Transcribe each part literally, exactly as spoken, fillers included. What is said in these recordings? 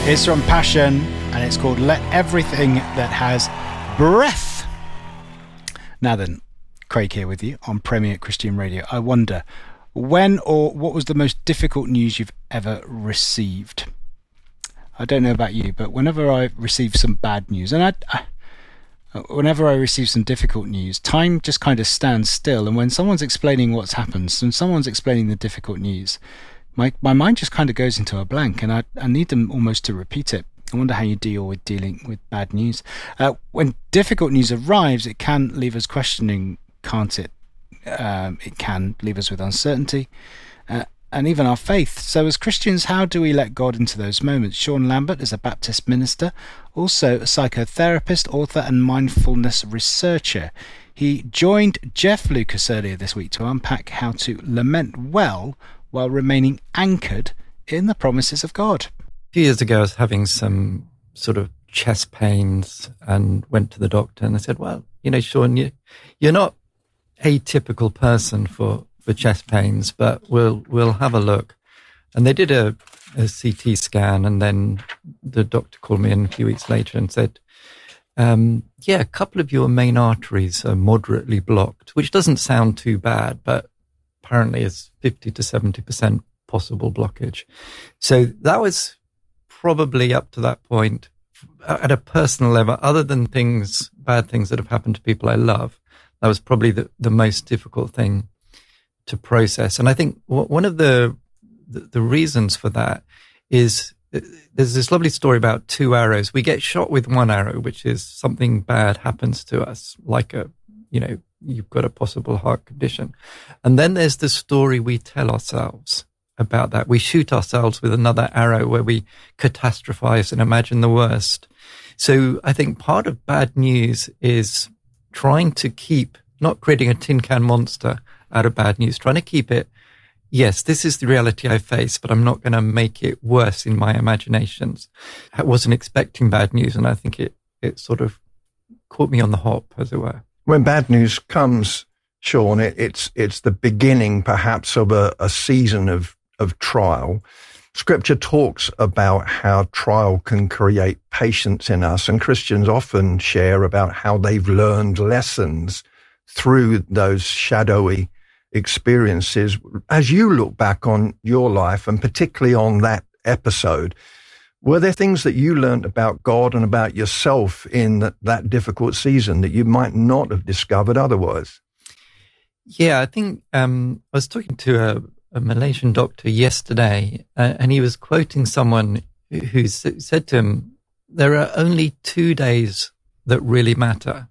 It's from Passion, and it's called Let Everything That Has Breath. Now then, Craig here with you on Premier Christian Radio. I wonder, when or what was the most difficult news you've ever received? I don't know about you, but whenever I receive some bad news, and I, I, whenever I receive some difficult news, time just kind of stands still. And when someone's explaining what's happened, when someone's explaining the difficult news, my my mind just kind of goes into a blank, and I, I need them almost to repeat it. I wonder how you deal with dealing with bad news. Uh, when difficult news arrives, it can leave us questioning, can't it? Um, it can leave us with uncertainty uh, and even our faith. So as Christians, how do we let God into those moments? Sean Lambert is a Baptist minister, also a psychotherapist, author and mindfulness researcher. He joined Jeff Lucas earlier this week to unpack how to lament well while remaining anchored in the promises of God. A few years ago, I was having some sort of chest pains and went to the doctor, and they said, well, you know, Sean, you, you're not a typical person for, for chest pains, but we'll we'll have a look. And they did a, a C T scan, and then the doctor called me in a few weeks later and said, um, yeah, a couple of your main arteries are moderately blocked, which doesn't sound too bad, but apparently it's fifty to seventy percent possible blockage. So that was probably up to that point, at a personal level, other than things, bad things that have happened to people I love, that was probably the, the most difficult thing to process. And I think one of the, the, the reasons for that is there's this lovely story about two arrows. We get shot with one arrow, which is something bad happens to us, like a, you know, you've got a possible heart condition. And then there's the story we tell ourselves about that. We shoot ourselves with another arrow where we catastrophize and imagine the worst. So I think part of bad news is trying to keep, not creating a tin can monster out of bad news, trying to keep it, yes, this is the reality I face, but I'm not going to make it worse in my imaginations. I wasn't expecting bad news, and I think it, it sort of caught me on the hop, as it were. When bad news comes, Sean, it, it's it's the beginning perhaps of a, a season of, of trial. Scripture talks about how trial can create patience in us, and Christians often share about how they've learned lessons through those shadowy experiences. As you look back on your life, and particularly on that episode, were there things that you learned about God and about yourself in that, that difficult season that you might not have discovered otherwise? Yeah, I think um, I was talking to a, a Malaysian doctor yesterday, uh, and he was quoting someone who, who said to him, there are only two days that really matter,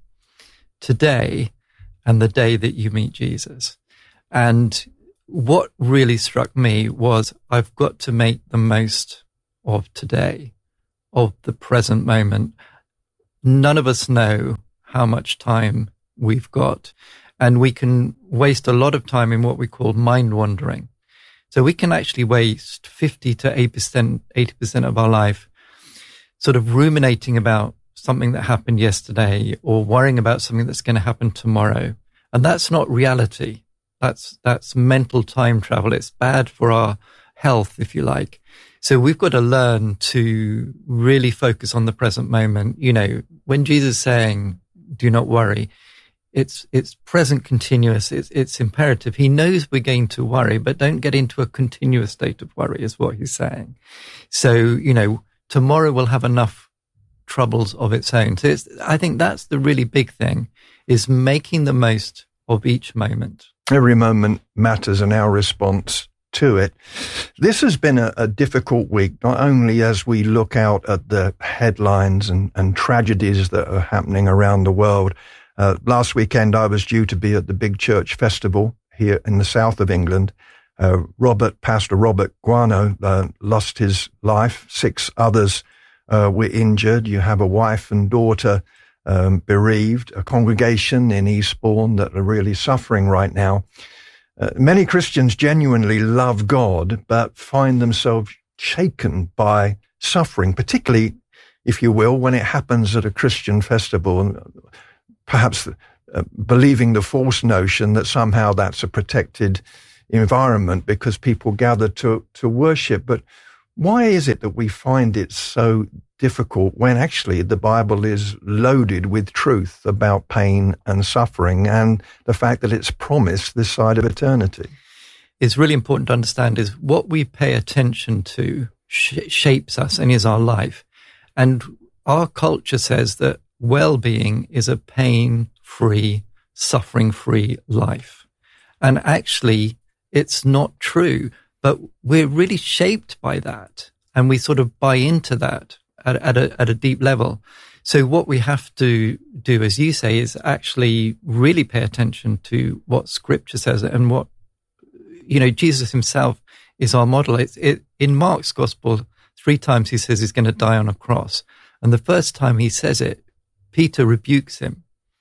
today and the day that you meet Jesus. And what really struck me was I've got to make the most of today, of the present moment. None of us know how much time we've got, and we can waste a lot of time in what we call mind wandering. So we can actually waste fifty to eighty percent, eighty percent of our life sort of ruminating about something that happened yesterday or worrying about something that's going to happen tomorrow. And that's not reality. That's, that's mental time travel. It's bad for our health, if you like. So we've got to learn to really focus on the present moment. You know, when Jesus is saying, do not worry, it's, it's present continuous. It's, it's imperative. He knows we're going to worry, but don't get into a continuous state of worry is what he's saying. So, you know, tomorrow will have enough troubles of its own. So it's, I think that's the really big thing, is making the most of each moment. Every moment matters, and our response to it. This has been a, a difficult week, not only as we look out at the headlines and, and tragedies that are happening around the world. Uh, last weekend, I was due to be at the Big Church Festival here in the south of England. Uh, Robert, Pastor Robert Guano, uh, lost his life. Six others uh, were injured. You have a wife and daughter um, bereaved, a congregation in Eastbourne that are really suffering right now. Uh, many Christians genuinely love God, but find themselves shaken by suffering, particularly, if you will, when it happens at a Christian festival, and perhaps uh, believing the false notion that somehow that's a protected environment because people gather to, to worship. But Why is it that we find it so difficult when actually the Bible is loaded with truth about pain and suffering and the fact that it's promised this side of eternity? It's really important to understand is what we pay attention to sh- shapes us and is our life. And our culture says that well-being is a pain-free, suffering-free life. And actually, it's not true. But we're really shaped by that, and we sort of buy into that at, at, a, at a deep level. So what we have to do, as you say, is actually really pay attention to what Scripture says and what, you know, Jesus himself is our model. It's, it, in Mark's Gospel, three times he says he's going to die on a cross. And the first time he says it, Peter rebukes him.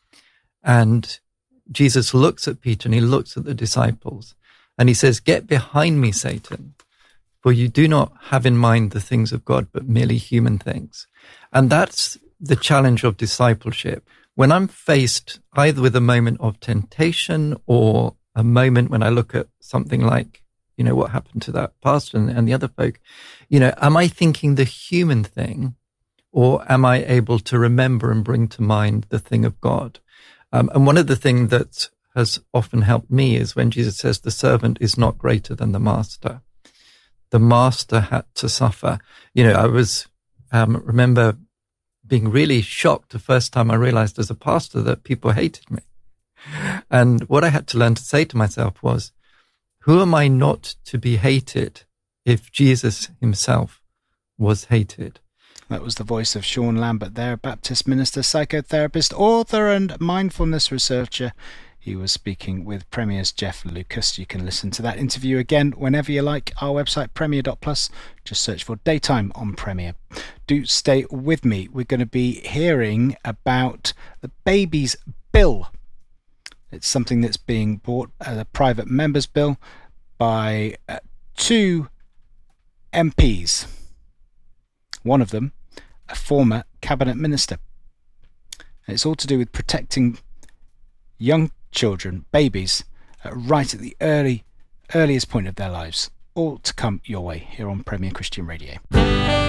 And Jesus looks at Peter and he looks at the disciples. And he says, "Get behind me, Satan, for you do not have in mind the things of God, but merely human things." And that's the challenge of discipleship. When I'm faced either with a moment of temptation or a moment when I look at something like, you know, what happened to that pastor and, and the other folk, you know, am I thinking the human thing, or am I able to remember and bring to mind the thing of God? Um, and one of the things that has often helped me is when Jesus says the servant is not greater than the master. The master had to suffer. You know, I was, um, remember being really shocked the first time I realized as a pastor that people hated me. And what I had to learn to say to myself was, who am I not to be hated if Jesus himself was hated? That was the voice of Sean Lambert there, Baptist minister, psychotherapist, author and mindfulness researcher. He was speaking with Premier's Jeff Lucas. You can listen to that interview again whenever you like. Our website, premier dot plus. Just search for Daytime on Premier. Do stay with me. We're going to be hearing about the Babies Bill. It's something that's being brought as a private members bill by uh, two M Ps. One of them, a former cabinet minister. And it's all to do with protecting young children, babies, uh, right at the early, earliest point of their lives. All to come your way here on Premier Christian Radio.